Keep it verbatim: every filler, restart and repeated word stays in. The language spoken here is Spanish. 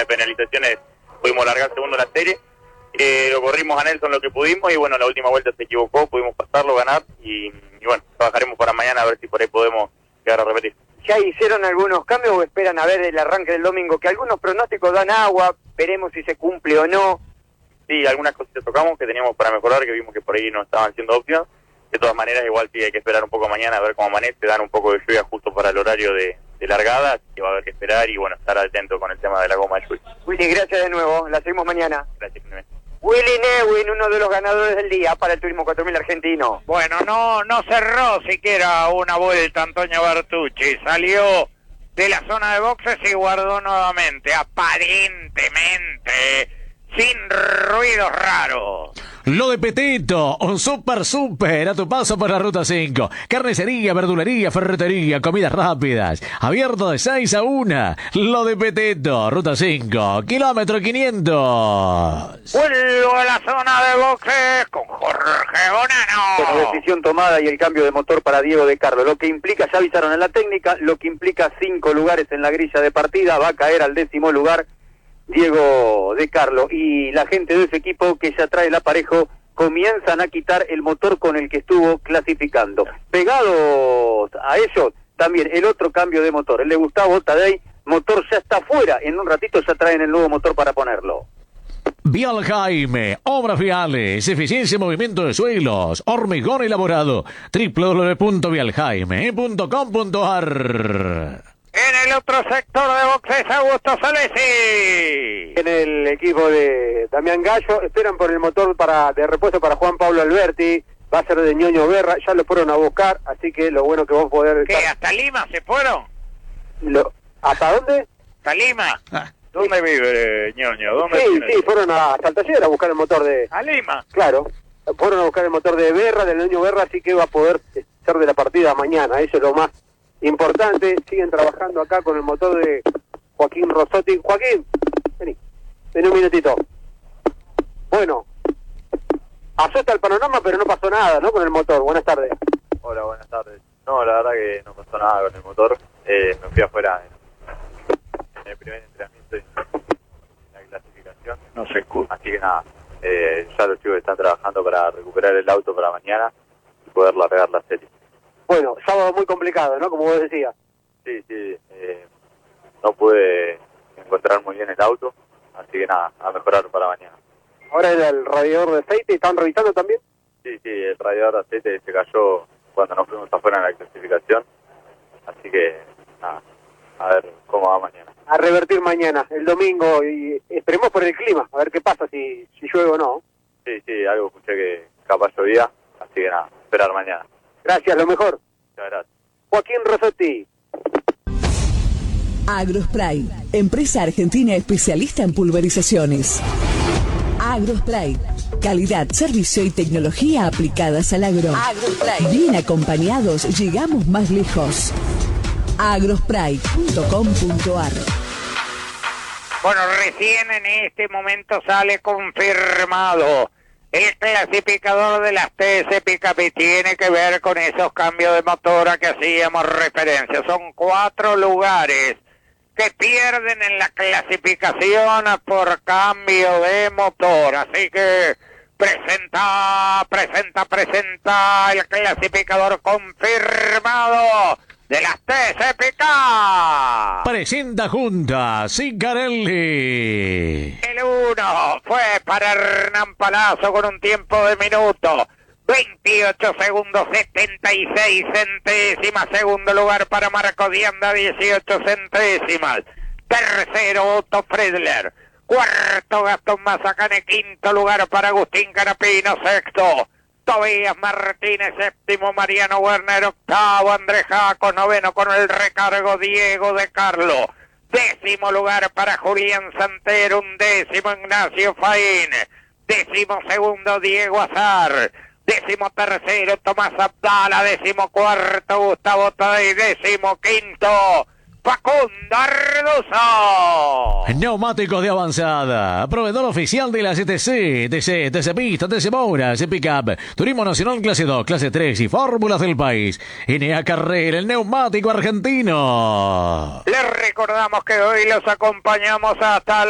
de penalizaciones pudimos largar segundo en la serie. Eh, lo corrimos a Nelson lo que pudimos y bueno, la última vuelta se equivocó, pudimos pasarlo, ganar y, y bueno, trabajaremos para mañana a ver si por ahí podemos llegar a repetir. ¿Ya hicieron algunos cambios o esperan a ver el arranque del domingo? Que algunos pronósticos dan agua, veremos si se cumple o no. Sí, algunas cositas tocamos que teníamos para mejorar, que vimos que por ahí no estaban siendo óptimas. De todas maneras, igual sí hay que esperar un poco mañana a ver cómo amanece, dan un poco de lluvia justo para el horario de, de largada, así que va a haber que esperar y bueno, estar atento con el tema de la goma de lluvia. Willy, gracias de nuevo, la seguimos mañana. Gracias, Clemente. Willy Neuwin, uno de los ganadores del día para el Turismo cuatro mil argentino. Bueno, no no cerró siquiera una vuelta Antonio Bertucci, salió de la zona de boxes y guardó nuevamente, aparentemente, sin ruidos raros. Lo de Petito, un super super a tu paso por la ruta cinco. Carnicería, verdulería, ferretería, comidas rápidas. Abierto de seis a una. Lo de Petito, ruta cinco, kilómetro quinientos. Vuelvo a la zona de boxes con Jorge Bonano. Bueno, decisión tomada y el cambio de motor para Diego de Carlo. Lo que implica, ya avisaron en la técnica, lo que implica cinco lugares en la grilla de partida. Va a caer al décimo lugar Diego de Carlo y la gente de ese equipo que ya trae el aparejo comienzan a quitar el motor con el que estuvo clasificando. Pegados a ellos también el otro cambio de motor, el de Gustavo Tadei, motor ya está fuera, en un ratito ya traen el nuevo motor para ponerlo. Vial Jaime, obras viales, eficiencia y movimiento de suelos, hormigón elaborado, doble u doble u doble u punto vial jaime punto com punto a r. En el otro sector de boxes, Augusto Salesi. En el equipo de Damián Gallo, esperan por el motor para de repuesto para Juan Pablo Alberti, va a ser de Ñoño Guerra, ya lo fueron a buscar, así que lo bueno que vos poder... ¿Qué, hasta Lima se fueron? Lo... ¿Hasta dónde? ¿Hasta Lima? Ah. ¿Dónde vive Ñoño? ¿Dónde sí, vive? sí, fueron a, hasta el taller a buscar el motor de... ¿A Lima? Claro, fueron a buscar el motor de Berra, del Ñoño Guerra, así que va a poder ser de la partida mañana, eso es lo más importante. Siguen trabajando acá con el motor de Joaquín Rosotti. Joaquín, vení, vení un minutito. Bueno, asusta el panorama, pero no pasó nada, ¿no? Con el motor. Buenas tardes. Hola, buenas tardes. No, la verdad que no pasó nada con el motor. Eh, me fui afuera en, en el primer entrenamiento y en la clasificación. No se escucha. Así que nada, eh, ya los chicos están trabajando para recuperar el auto para mañana y poder largar la serie. Bueno, sábado muy complicado, ¿no? Como vos decías. Sí, sí. Eh, no pude encontrar muy bien el auto, así que nada, a mejorar para mañana. Ahora el, el radiador de aceite, ¿están revisando también? Sí, sí, el radiador de aceite se cayó cuando nos fuimos afuera en la clasificación, así que nada, a ver cómo va mañana. A revertir mañana, el domingo, y esperemos por el clima, a ver qué pasa, si, si llueve o no. Sí, sí, algo escuché que capaz llovía, así que nada, esperar mañana. Gracias, lo mejor. Muchas gracias. Joaquín Rosotti. Agrospray, empresa argentina especialista en pulverizaciones. Agrospray, calidad, servicio y tecnología aplicadas al agro. Agrospray, bien acompañados llegamos más lejos. agrospray punto com punto a r. Bueno, recién en este momento sale confirmado el clasificador de las T S Pickup y tiene que ver con esos cambios de motor a que hacíamos referencia. Son cuatro lugares que pierden en la clasificación por cambio de motor. Así que presenta, presenta, presenta el clasificador confirmado de las T S Pickup. Presenta junta Sicarelli. El uno fue para Hernán Palazzo con un tiempo de minuto veintiocho segundos setenta y seis centésimas. Segundo lugar para Marco Dianda, dieciocho centésimas. Tercero Otto Friedler. Cuarto Gastón Mazacane. Quinto lugar para Agustín Carapino. Sexto Tobías Martínez. Séptimo Mariano Werner. Octavo Andrés Jaco. Noveno con el recargo Diego de Carlo. Décimo lugar para Julián Santero. Un décimo Ignacio Faín. Décimo segundo Diego Azar. Décimo tercero Tomás Abdala. Décimo cuarto Gustavo Tadei. Décimo quinto Facundo Arduzo. Neumáticos de avanzada, proveedor oficial de las E T C, T C, T C Pista, T C Moura, C Pickup, Turismo Nacional Clase dos, Clase tres y Fórmulas del país. N A Carrera, el neumático argentino. Les recordamos que hoy los acompañamos hasta